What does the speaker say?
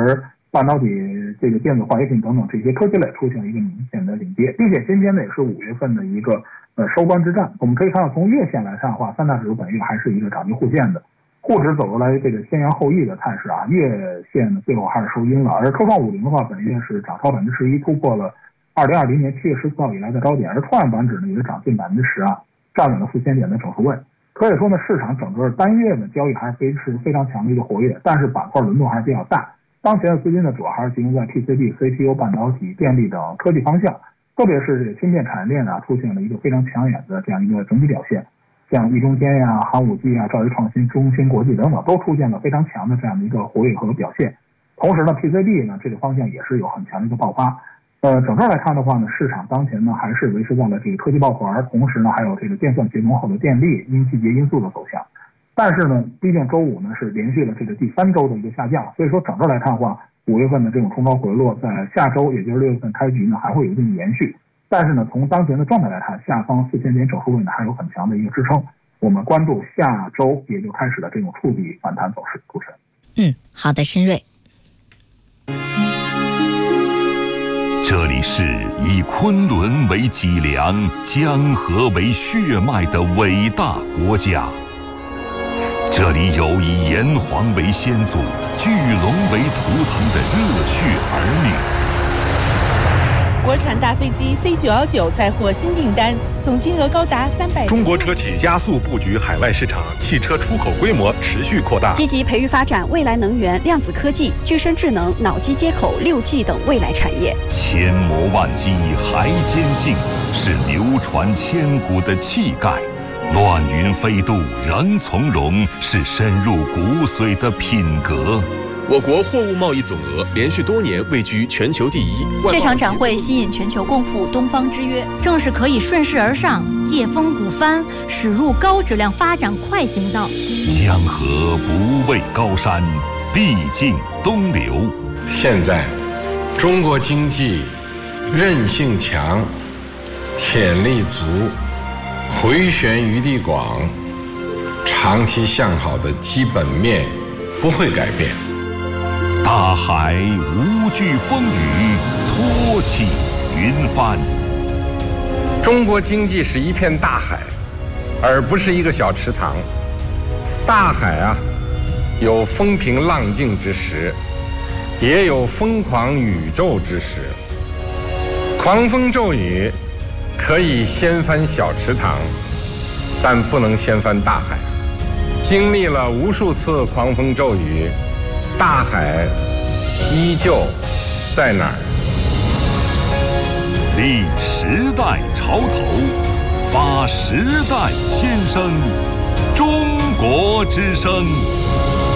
而半导体这个电子化学品等等这些科技类出现了一个明显的领跌，并且今天呢也是5月份的一个收官之战。我们可以看到从月线来看的话，三大指数本月还是一个涨跌互现的，沪指走出来这个先扬后抑的态势啊，月线呢最后还是收阴了。而科创50的话，本月是涨超11%，突破了2020年7月14号以来的高点，而创业板指呢也是涨近10%啊，站稳了4000点的整数位。可以说呢，市场整个单月的交易还是非常强的一个活跃，但是板块轮动还是比较大。当前的资金呢，主要还是集中在 PCB、CPU、半导体、电力等科技方向，特别是这个芯片产业链啊，出现了一个非常抢眼的这样一个整体表现。像易中天呀、寒武纪啊、兆易创新、中芯国际等等，都出现了非常强的这样的一个活跃和表现。同时呢 ，PCB 呢这个方向也是有很强的一个爆发。整个来看的话呢，市场当前呢还是维持在了这个科技抱团，同时呢还有这个电算协同后的电力因季节因素的走向。但是呢，毕竟周五呢是连续了这个第3周的一个下降，所以说整个来看的话，5月份的这种冲高回落，在下周也就是6月份开局呢还会有一定的延续。但是呢，从当前的状态来看，下方4000点整数位呢还有很强的一个支撑。我们关注下周也就开始了这种触底反弹走势。主持人， 好的，申瑞。 这里是以昆仑为脊梁、江河为血脉的伟大国家。这里有以炎黄为先祖、巨龙为图腾的热血儿女。 国产大飞机 C919 再获新订单，总金额高达300。 中国车企加速布局海外市场，汽车出口规模持续扩大， 积极培育发展未来能源、量子科技、具身智能、脑机接口、6G 等未来产业。 千磨万击还坚劲，是流传千古的气概；乱云飞渡仍从容，是深入骨髓的品格。 我国货物贸易总额连续多年位居全球第一。 这场展会吸引全球共赴东方之约， 正是可以顺势而上、借风鼓帆，驶入高质量发展快行道。 江河不畏高山，必尽东流。 现在，中国经济韧性强，潜力足，回旋余地广，长期向好的基本面不会改变。 大海无惧风雨，托起云帆。 中国经济是一片大海，而不是一个小池塘。大海啊，有风平浪静之时，也有疯狂宇宙之时。狂风骤雨可以掀翻小池塘，但不能掀翻大海。经历了无数次狂风骤雨，大海依旧在哪儿？ 立时代潮头，发时代先声，中国之声。